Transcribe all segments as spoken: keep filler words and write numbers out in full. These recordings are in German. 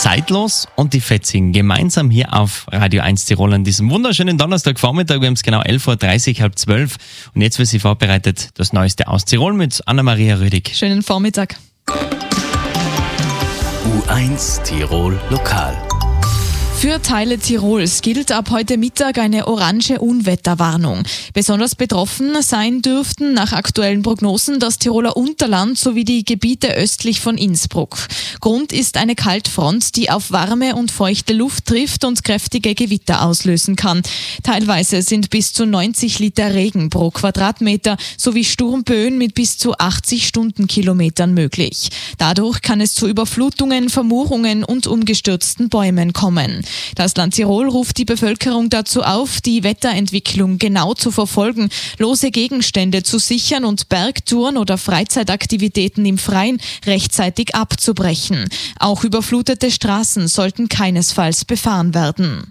Zeitlos und die Fetzigen gemeinsam hier auf Radio eins Tirol an diesem wunderschönen Donnerstagvormittag. Wir haben es genau elf Uhr dreißig, halb zwölf. Und jetzt wird sie vorbereitet, das Neueste aus Tirol mit Anna-Maria Rüdig. Schönen Vormittag. U eins Tirol Lokal. Für Teile Tirols gilt ab heute Mittag eine orange Unwetterwarnung. Besonders betroffen sein dürften nach aktuellen Prognosen das Tiroler Unterland sowie die Gebiete östlich von Innsbruck. Grund ist eine Kaltfront, die auf warme und feuchte Luft trifft und kräftige Gewitter auslösen kann. Teilweise sind bis zu neunzig Liter Regen pro Quadratmeter sowie Sturmböen mit bis zu achtzig Stundenkilometern möglich. Dadurch kann es zu Überflutungen, Vermurungen und umgestürzten Bäumen kommen. Das Land Tirol ruft die Bevölkerung dazu auf, die Wetterentwicklung genau zu verfolgen, lose Gegenstände zu sichern und Bergtouren oder Freizeitaktivitäten im Freien rechtzeitig abzubrechen. Auch überflutete Straßen sollten keinesfalls befahren werden.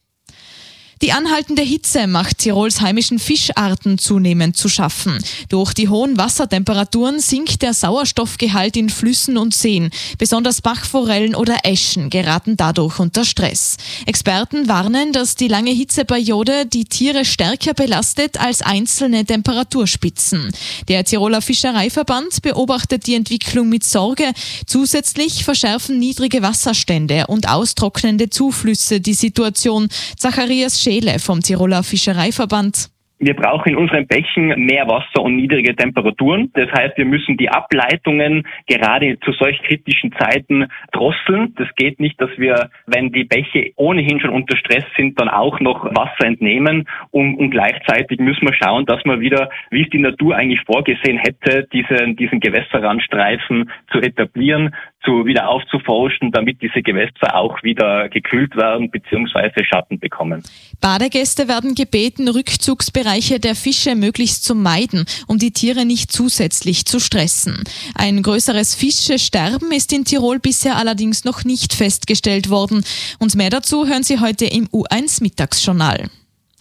Die anhaltende Hitze macht Tirols heimischen Fischarten zunehmend zu schaffen. Durch die hohen Wassertemperaturen sinkt der Sauerstoffgehalt in Flüssen und Seen. Besonders Bachforellen oder Äschen geraten dadurch unter Stress. Experten warnen, dass die lange Hitzeperiode die Tiere stärker belastet als einzelne Temperaturspitzen. Der Tiroler Fischereiverband beobachtet die Entwicklung mit Sorge. Zusätzlich verschärfen niedrige Wasserstände und austrocknende Zuflüsse die Situation. Zacharias Scheele vom Tiroler Fischereiverband. Wir brauchen in unseren Bächen mehr Wasser und niedrige Temperaturen. Das heißt, wir müssen die Ableitungen gerade zu solch kritischen Zeiten drosseln. Das geht nicht, dass wir, wenn die Bäche ohnehin schon unter Stress sind, dann auch noch Wasser entnehmen. Und, und gleichzeitig müssen wir schauen, dass wir wieder, wie es die Natur eigentlich vorgesehen hätte, diesen, diesen Gewässerrandstreifen zu etablieren, zu wieder aufzuforschen, damit diese Gewässer auch wieder gekühlt werden bzw. Schatten bekommen. Badegäste werden gebeten, Rückzugsbereiche der Fische möglichst zu meiden, um die Tiere nicht zusätzlich zu stressen. Ein größeres Fischesterben ist in Tirol bisher allerdings noch nicht festgestellt worden. Und mehr dazu hören Sie heute im U eins Mittagsjournal.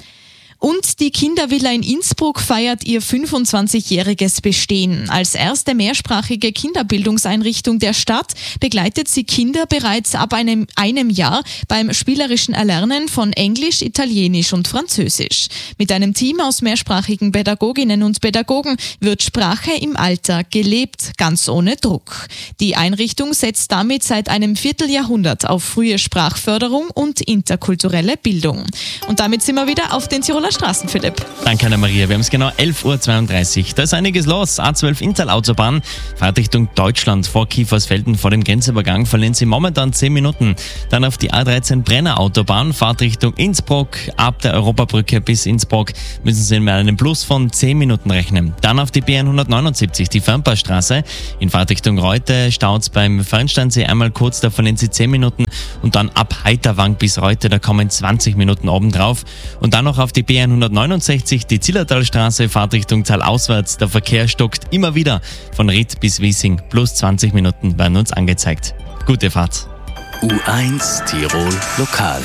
Und die Kindervilla in Innsbruck feiert ihr fünfundzwanzigjähriges Bestehen. Als erste mehrsprachige Kinderbildungseinrichtung der Stadt begleitet sie Kinder bereits ab einem, einem Jahr beim spielerischen Erlernen von Englisch, Italienisch und Französisch. Mit einem Team aus mehrsprachigen Pädagoginnen und Pädagogen wird Sprache im Alltag gelebt, ganz ohne Druck. Die Einrichtung setzt damit seit einem Vierteljahrhundert auf frühe Sprachförderung und interkulturelle Bildung. Und damit sind wir wieder auf den Tiroler Straßen, Philipp. Danke, Anna-Maria. Wir haben es genau elf Uhr zweiunddreißig. Da ist einiges los. A zwölf Inntal-Autobahn, Fahrtrichtung Deutschland vor Kiefersfelden vor dem Grenzübergang verlieren Sie momentan zehn Minuten. Dann auf die A dreizehn Brenner-Autobahn, Fahrtrichtung Innsbruck. Ab der Europabrücke bis Innsbruck müssen Sie mit einem Plus von zehn Minuten rechnen. Dann auf die B hundertneunundsiebzig, die Fernpassstraße. In Fahrtrichtung Reute staut beim Fernsteinsee einmal kurz, da verlieren Sie zehn Minuten. Und dann ab Heiterwang bis Reute, da kommen zwanzig Minuten obendrauf. Und dann noch auf die B hundertneunundsechzig, die Zillertalstraße, Fahrtrichtung Tal auswärts. Der Verkehr stockt immer wieder von Ried bis Wiesing. Plus zwanzig Minuten werden uns angezeigt. Gute Fahrt. U eins Tirol Lokal.